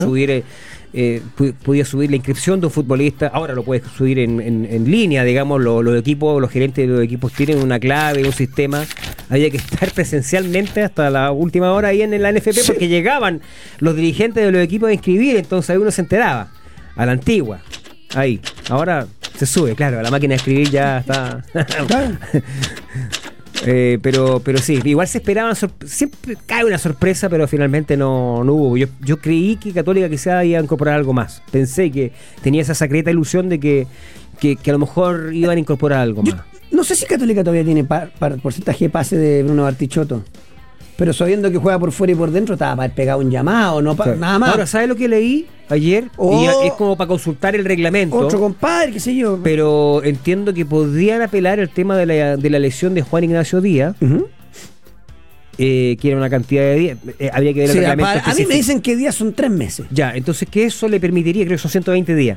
subir, podía subir la inscripción de un futbolista, ahora lo puedes subir en línea, digamos, los equipos, los gerentes de los equipos tienen una clave, un sistema, había que estar presencialmente hasta la última hora ahí en la NFP porque llegaban los dirigentes de los equipos a inscribir, entonces ahí uno se enteraba, a la antigua, ahí, ahora se sube, claro, la máquina de escribir ya está... pero sí, igual se esperaban, siempre cae una sorpresa, pero finalmente no hubo. Yo creí que Católica quizá iba a incorporar algo más. Pensé que tenía esa secreta ilusión de que a lo mejor iban a incorporar algo más. No sé si Católica todavía tiene porcentaje de pase de Bruno Bartichotto, pero sabiendo que juega por fuera y por dentro, estaba para haber pegado un llamado, nada más. Ahora, ¿sabes lo que leí ayer? Y es como para consultar el reglamento. Otro compadre, qué sé yo. Pero entiendo que podrían apelar el tema de la lesión de Juan Ignacio Díaz, que era una cantidad de días. Habría que ver el reglamento. A mí me dicen que días son 3 meses. Ya, entonces que eso le permitiría, creo que son 120 días,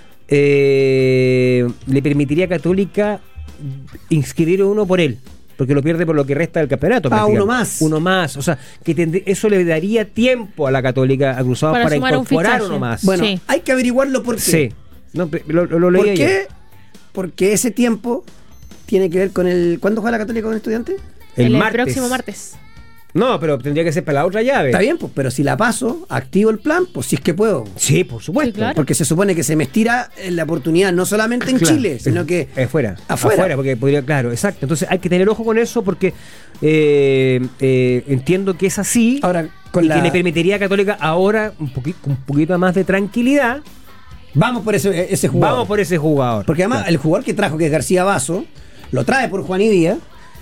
le permitiría a Católica inscribir uno por él. Porque lo pierde por lo que resta del campeonato. Uno más. Uno más. O sea, que eso le daría tiempo a la Católica, a Cruzados, para incorporar uno más. Bueno, hay que averiguarlo por qué. Sí. No, lo leí. ¿Por qué? Porque ese tiempo tiene que ver con el... ¿Cuándo juega la Católica con Estudiantes? El próximo martes. No, pero tendría que ser para la otra llave. Está bien, pues, pero si la paso, activo el plan, pues si es que puedo. Sí, por supuesto. Sí, claro. Porque se supone que se me estira la oportunidad no solamente en Chile, sino que afuera, porque podría, claro, exacto. Entonces hay que tener ojo con eso porque entiendo que es así. Ahora, que le permitiría a Católica ahora un poquito más de tranquilidad. Vamos por ese jugador. Vamos por ese jugador. Porque además el jugador que trajo, que es García Basso, lo trae por Juan y Díaz.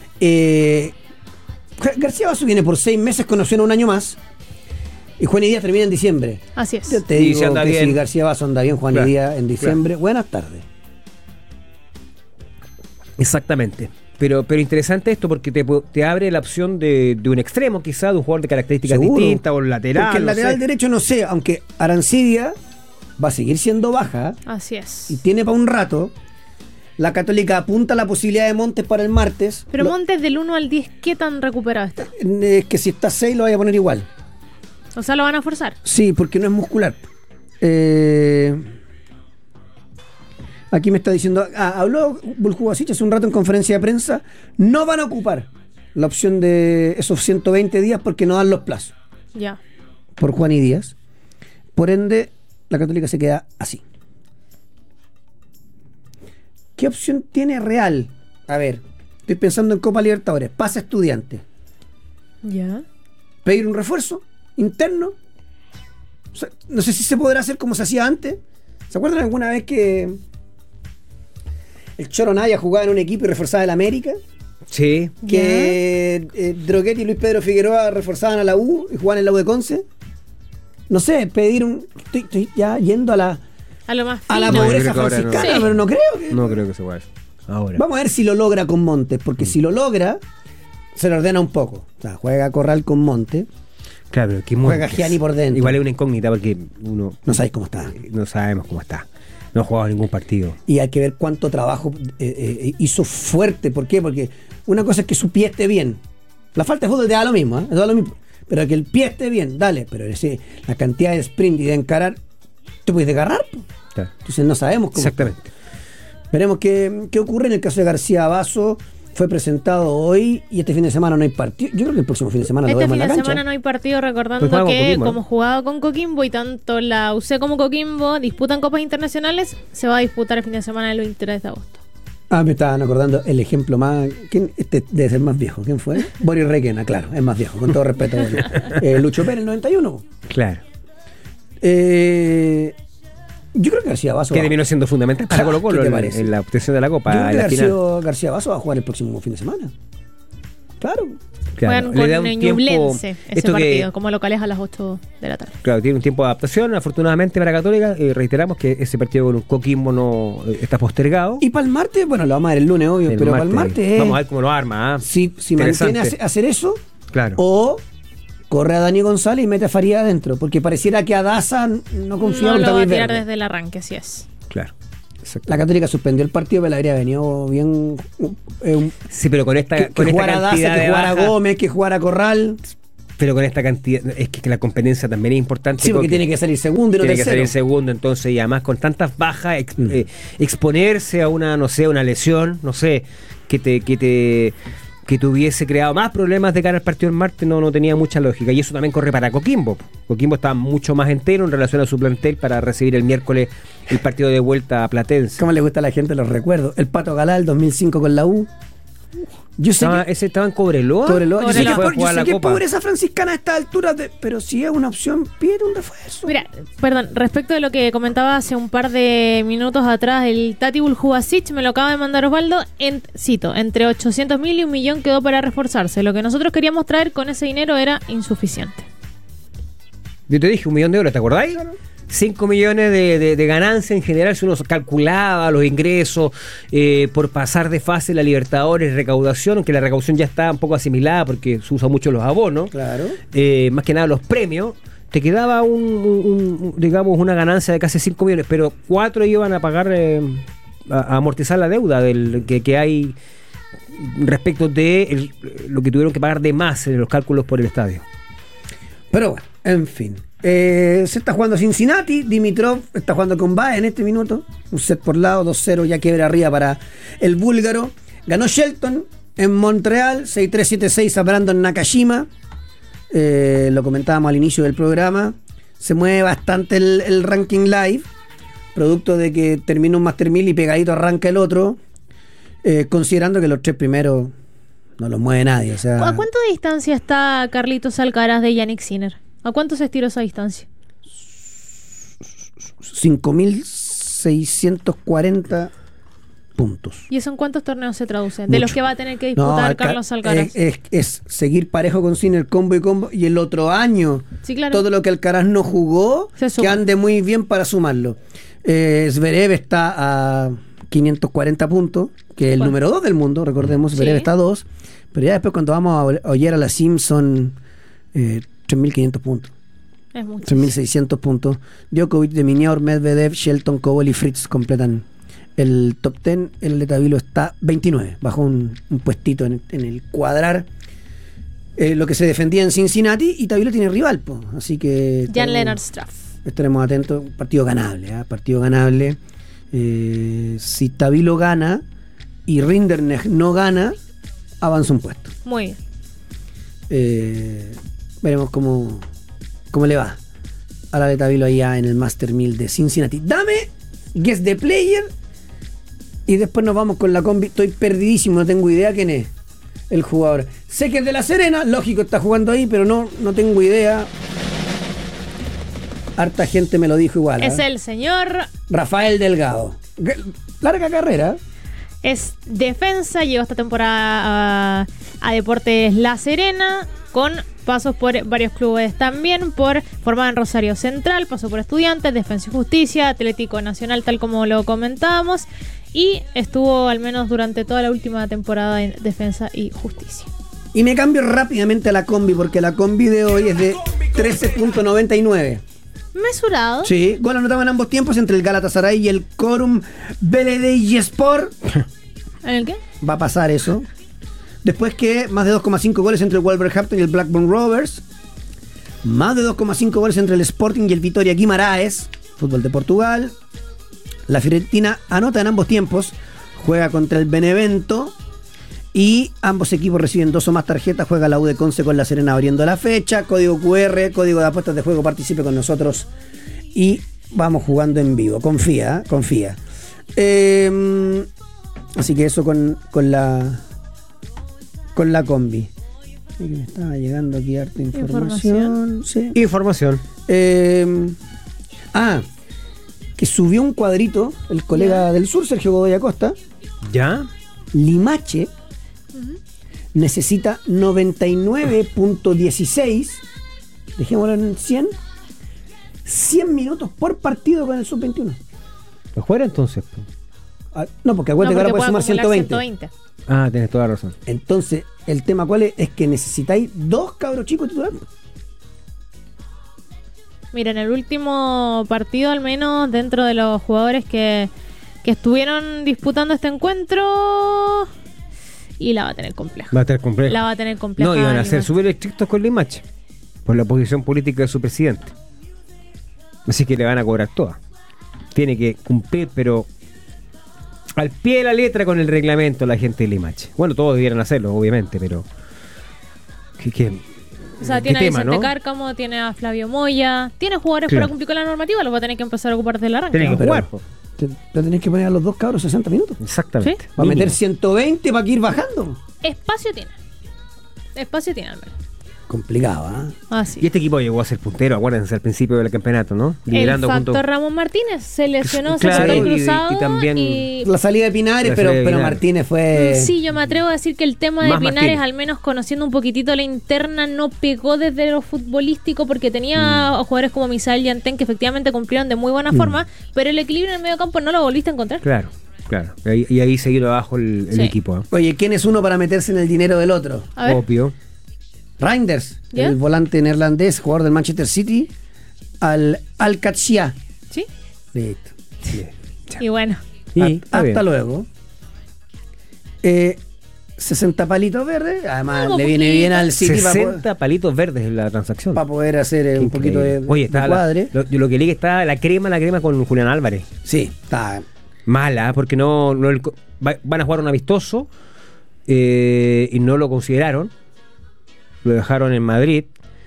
García Basso viene por 6 meses con opción a un año más. Y Juan y Díaz termina en diciembre. Así es. Yo te digo que bien. si García Basso anda bien, Juan y Díaz en diciembre. Buenas tardes. Exactamente. Pero interesante esto porque te abre la opción de un extremo, quizá, de un jugador de características distintas, o el lateral. Porque el lateral derecho no sé, aunque Arancibia va a seguir siendo baja. Así es. Y tiene para un rato. La Católica apunta a la posibilidad de Montes para el martes. Pero Montes del 1 al 10, ¿qué tan recuperado está? Es que si está 6 lo vaya a poner igual. O sea, ¿lo van a forzar? Sí, porque no es muscular. Aquí me está diciendo... habló Buljubasic hace un rato en conferencia de prensa. No van a ocupar la opción de esos 120 días porque no dan los plazos. Ya. Por Juan y Díaz. Por ende, la Católica se queda así. ¿Qué opción tiene Real? A ver, estoy pensando en Copa Libertadores. Pasa Estudiante. Ya. Pedir un refuerzo interno. O sea, no sé si se podrá hacer como se hacía antes. ¿Se acuerdan alguna vez que el Choro Naya jugaba en un equipo y reforzaba el América? Sí. Que Droguetti y Luis Pedro Figueroa reforzaban a la U y jugaban en la U de Conce. No sé, pedir un... Estoy ya yendo a la pobreza franciscana, sí. Pero no creo que... No creo que se pueda. Ahora. Vamos a ver si lo logra con Montes, porque si lo logra, se lo ordena un poco. O sea, juega Corral con Montes. Claro, pero que juega Gianni por dentro. Igual es una incógnita porque uno... No sabéis cómo está. No sabemos cómo está. No ha jugado ningún partido. Y hay que ver cuánto trabajo hizo fuerte. ¿Por qué? Porque una cosa es que su pie esté bien. La falta de fútbol te da lo mismo, ¿eh? Te da lo mismo. Pero que el pie esté bien, dale. Pero la cantidad de sprint y de encarar, te puedes desgarrar. Claro. Entonces no sabemos cómo. Exactamente. Veremos qué ocurre en el caso de García Basso. Fue presentado hoy y este fin de semana no hay partido. Yo creo que el próximo fin de semana lo vemos en la cancha. Este fin de semana no hay partido, recordando que como jugaba con Coquimbo y tanto la UC como Coquimbo disputan copas internacionales, se va a disputar el fin de semana del 23 de agosto. Me estaban acordando el ejemplo más... Este debe ser más viejo. ¿Quién fue? Boris Requena, claro, es más viejo, con todo respeto. Lucho Pérez, el 91. Claro. Yo creo que García Basso... Que terminó siendo fundamental para Colo-Colo en la obtención de la Copa. Yo creo que García Basso va a jugar el próximo fin de semana. Claro. Juegan con Ñublense ese partido, como locales a las 8 de la tarde. Claro, tiene un tiempo de adaptación, afortunadamente para Católica. Reiteramos que ese partido con un Coquimbo no está postergado. Y para el martes, bueno, lo vamos a ver el lunes, obvio, pero para el martes vamos a ver cómo lo arma. Si mantiene hacer eso, claro. O corre a Dani González y mete a Faría adentro, porque pareciera que a Daza no confía. No lo va a tirar desde el arranque, así es. Claro. La Católica suspendió el partido, pero le habría venido bien. Sí, pero con esta que jugara Daza, que jugara Gómez, que jugara Corral. Pero con esta cantidad, es que la competencia también es importante. Sí, porque tiene que salir segundo y no tiene tercero. Que salir segundo, entonces, y además con tantas bajas, exponerse a una, no sé, una lesión, no sé, que te hubiese creado más problemas de cara al partido del martes, no tenía mucha lógica. Y eso también corre para Coquimbo. Coquimbo está mucho más entero en relación a su plantel para recibir el miércoles el partido de vuelta a Platense. ¿Cómo le gusta a la gente los recuerdos? El Pato Galá, el 2005 con la U. Yo sé ese estaba en Cobreloa. Yo sé que es Copa. pobreza franciscana a esta altura, pero si es una opción, pide un refuerzo. Mira, perdón, respecto de lo que comentaba hace un par de minutos atrás, el Tati Buljubasic me lo acaba de mandar Osvaldo, cito, entre 800.000 y 1 millón quedó para reforzarse. Lo que nosotros queríamos traer con ese dinero era insuficiente. Yo te dije, $1 millón, ¿te acordáis? Claro. 5 millones de ganancia en general, si uno calculaba los ingresos por pasar de fase la Libertadores, recaudación, aunque la recaudación ya está un poco asimilada porque se usa mucho los abonos, claro. Más que nada los premios, te quedaba digamos una ganancia de casi 5 millones, pero 4 iban a pagar, a amortizar la deuda que hay respecto de lo que tuvieron que pagar de más en los cálculos por el estadio. Pero bueno, en fin. Se está jugando Cincinnati, Dimitrov está jugando con Bae en este minuto, un set por lado, 2-0, ya quiebra arriba para el búlgaro. Ganó Shelton en Montreal, 6-3-7-6 a Brandon Nakashima. Lo comentábamos al inicio del programa. Se mueve bastante el ranking live, producto de que termina un Master 1000 y pegadito arranca el otro, considerando que los 3 primeros no los mueve nadie. O sea, ¿a cuánto de distancia está Carlitos Alcaraz de Yannick Sinner? ¿A cuánto se estiró esa distancia? 5.640 puntos. ¿Y eso en cuántos torneos se traduce? De los que va a tener que disputar Carlos Alcaraz. Es seguir parejo con Sinner, combo, y el otro año, sí, claro, todo lo que Alcaraz no jugó, que ande muy bien para sumarlo. Zverev está a 540 puntos, que es el número 2 del mundo, recordemos, Zverev está a 2, pero ya después cuando vamos a oír a la Simpson, 3.500 puntos. Es mucho. 3.600 puntos. Djokovic, de Minaur, Medvedev, Shelton, Kobol y Fritz completan el top 10. El de Tavilo está 29. Bajó un puestito en el cuadrar lo que se defendía en Cincinnati. Y Tavilo tiene rival, po. Así que Jan-Lennard Struff. Estaremos atentos. Partido ganable, partido ganable. Si Tavilo gana y Rinderknecht no gana, avanza un puesto. Muy bien. Veremos cómo le va a la de Tavilo allá en el Master 1000 de Cincinnati. Dame Guess the Player y después nos vamos con la combi. Estoy perdidísimo, no tengo idea quién es el jugador. Sé que es de La Serena, lógico, está jugando ahí, pero no tengo idea. Harta gente me lo dijo igual. Es el señor Rafael Delgado. Larga carrera. Es defensa, llegó esta temporada a Deportes La Serena, con pasos por varios clubes también, formado en Rosario Central, pasó por Estudiantes, Defensa y Justicia, Atlético Nacional, tal como lo comentábamos, y estuvo al menos durante toda la última temporada en Defensa y Justicia. Y me cambio rápidamente a la combi, porque la combi de hoy es de 13.99. Mesurado. Sí, gol anotado en ambos tiempos entre el Galatasaray y el Corum Belediyespor. ¿En el qué? Va a pasar eso. Después que más de 2,5 goles entre el Wolverhampton y el Blackburn Rovers. Más de 2,5 goles entre el Sporting y el Vitória Guimaraes. Fútbol de Portugal. La Fiorentina anota en ambos tiempos. Juega contra el Benevento. Y ambos equipos reciben 2 o más tarjetas. Juega la U de Conce con La Serena abriendo la fecha. Código QR, código de apuestas de juego. Participe con nosotros. Y vamos jugando en vivo. Confía. Así que eso con la combi. Me estaba llegando aquí harta información. Sí. Información. Que subió un cuadrito el colega del sur, Sergio Godoy Acosta. ¿Ya? Limache necesita 99.16. Dejémoslo en 100 minutos por partido con el sub-21. ¿Lo juega entonces? No, porque acuérdate que ahora puede sumar 120. Ah, tienes toda la razón. Entonces, el tema cuál es que necesitáis 2 cabros chicos titulares. Mira, en el último partido, al menos dentro de los jugadores que estuvieron disputando este encuentro, y la va a tener compleja. Va a tener compleja. La va a tener compleja. No, iban a ser súper estrictos con Limache. por la posición política de su presidente. Así que le van a cobrar todas. Tiene que cumplir, pero al pie de la letra con el reglamento la gente de Limache. Bueno, todos debieran hacerlo, obviamente, pero... O sea, tiene a Vicente Cárcamo, tiene a Flavio Moya, tiene jugadores para cumplir con la normativa, los va a tener que empezar a ocupar del arranque. Tiene que jugar, te tenés que poner a los dos cabros 60 minutos. Exactamente. ¿Sí? Va a meter 120 para que ir bajando. Espacio tiene al menos. Complicado, ¿ah? Ah, sí. Y este equipo llegó a ser puntero, acuérdense, al principio del campeonato, ¿no? El factor Ramón Martínez se lesionó, se Claro, sacó el cruzado y también la salida de Pinares, La pero salida de Pinares. Martínez fue... Sí, yo me atrevo a decir que el tema de Más Pinares, Martínez. al menos conociendo un poquitito la interna, no pegó desde lo futbolístico porque tenía jugadores como Misael y Antén que efectivamente cumplieron de muy buena forma, pero el equilibrio en el medio campo no lo volviste a encontrar. Claro. Y ahí seguir abajo el Sí. equipo. Oye, ¿quién es uno para meterse en el dinero del otro? A ver, Obvio. Reinders, ¿Ya? el volante neerlandés, jugador del Manchester City, al Al-Qadsiya. ¿sí? Listo. Y bueno, Está bien. Hasta luego. 60 palitos verdes. Además, Algo le viene poquito. bien al City 60 palitos verdes en la transacción. para poder hacer un poquito de, Oye, de está cuadre. lo que liga está la crema con Julián Álvarez. Sí, está. Mala, porque van a jugar un amistoso y no lo consideraron. Lo dejaron en Madrid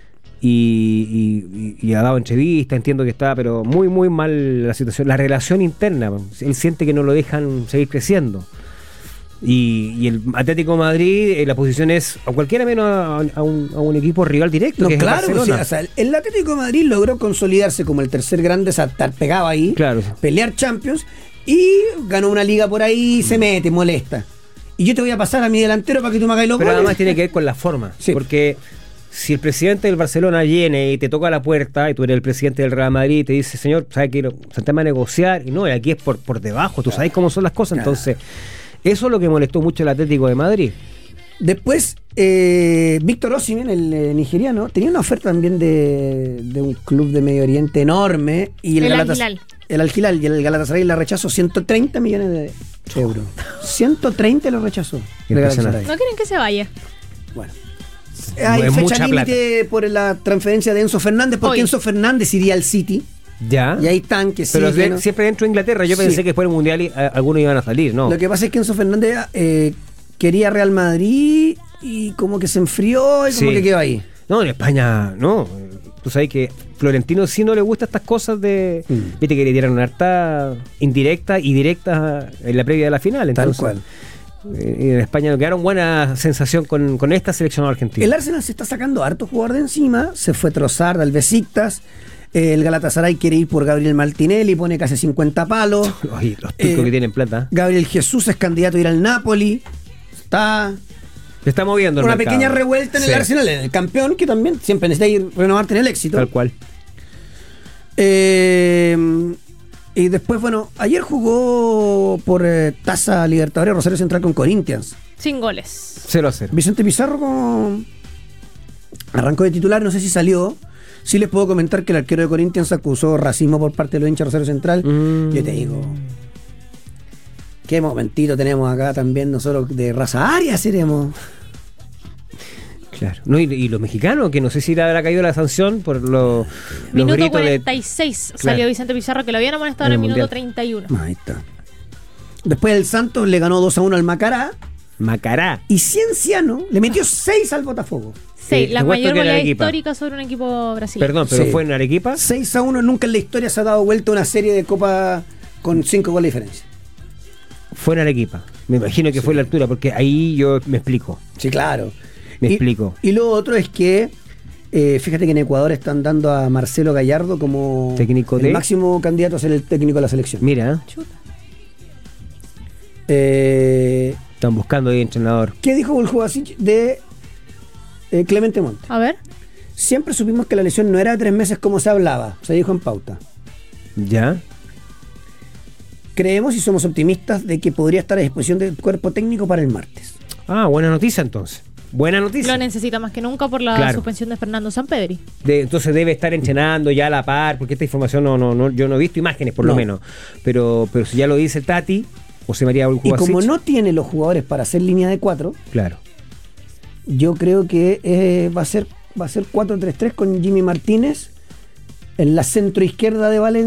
y ha dado entrevista, entiendo que está, pero muy, muy mal la situación. La relación interna, él siente que no lo dejan seguir creciendo. Y el Atlético de Madrid, la posición es a cualquiera menos a un equipo rival directo, No, que es el claro, Barcelona. o sea, el Atlético de Madrid logró consolidarse como el tercer grande, o sea, estar pegado ahí, Claro. pelear Champions y ganó una liga por ahí, se mete, molesta. Y yo te voy a pasar a mi delantero para que tú me hagas los Pero goles. además tiene que ver con la forma. Sí. Porque si el presidente del Barcelona viene y te toca la puerta y tú eres el presidente del Real Madrid y te dice, señor, ¿sabes qué? Sentame a negociar. Y no, aquí es por debajo. Tú sabes cómo son las cosas. Claro. Entonces, eso es lo que molestó mucho al Atlético de Madrid. Después, Víctor Osimhen, el nigeriano, tenía una oferta también de un club de Medio Oriente enorme. Y El Al-Hilal. El Al-Hilal y el Galatasaray la rechazó 130 millones de euros. 130 lo rechazó. el Impresionante. Galatasaray. no quieren que se vaya. Bueno. Hay Es fecha mucha límite por la transferencia de Enzo Fernández, porque Hoy. Enzo Fernández iría al City. Ya. Y ahí están que sí. Pero que no. siempre dentro de Inglaterra. Yo Sí. pensé que después del Mundial algunos iban a salir, ¿no? Lo que pasa es que Enzo Fernández quería Real Madrid y como que se enfrió y como Sí. que quedó ahí. No, en España no. Tú sabes que Florentino sí no le gusta estas cosas de... Viste que le dieron una harta indirecta y directa en la previa de la final. Tal Entonces, cual. En España no quedaron buena sensación con esta selección argentina. El Arsenal se está sacando harto jugador de encima. Se fue Trossard al Besiktas. El Galatasaray quiere ir por Gabriel Martinelli, pone casi 50 palos. Oye, los turcos que tienen plata. Gabriel Jesús es candidato a ir al Napoli. Está Se está moviendo el una mercado. pequeña revuelta en el Sí, Arsenal, en el campeón, que también siempre necesita ir renovarte en el éxito. Tal cual. Y después, bueno, ayer jugó por Taza Libertadores Rosario Central con Corinthians. Sin goles. 0-0. Vicente Pizarro arrancó de titular, no sé si salió. Sí les puedo comentar que el arquero de Corinthians acusó racismo por parte de los hinchas de Rosario Central. Yo te digo, qué momentito tenemos acá también nosotros de raza aria seremos. Claro. No, y los mexicanos, que no sé si le habrá caído la sanción por los Minuto gritos 46 Claro. salió Vicente Pizarro, que lo habían amonestado en el minuto Mundial. 31. Ahí está. Después el Santos le ganó 2-1 al Macará. Macará. Y Cienciano le metió 6 al Botafogo. Sí, te la cuento mayor que era goleada Arequipa. histórica sobre un equipo brasileño. Perdón, pero Sí. fue en Arequipa. 6-1, nunca en la historia se ha dado vuelta una serie de copa con 5 goles de diferencia. Fue en Arequipa. Me imagino que fue la altura, porque ahí yo me explico. Sí, claro. Me explico. Y lo otro es que, fíjate que en Ecuador están dando a Marcelo Gallardo como Técnico el de- máximo candidato a ser el técnico de la selección. Mira, Chuta. están buscando ahí entrenador. ¿Qué dijo Buljubasic de Clemente Monte? A ver. Siempre supimos que la lesión no era de 3 meses como se hablaba, se dijo en pauta. ¿Ya? Creemos y somos optimistas de que podría estar a disposición del cuerpo técnico para el martes. Ah, buena noticia entonces. Buena noticia. Lo necesita más que nunca por la Claro. suspensión de Fernando Sampedri. Entonces debe estar entrenando ya a la par, porque esta información no yo no he visto imágenes por lo No. menos. Pero si ya lo dice el Tati, José María Y Buljubasic. como no tiene los jugadores para hacer línea de 4, Claro. yo creo que va a ser va a ser 4-3-3 con Jimmy Martínez en la centroizquierda de Valencia.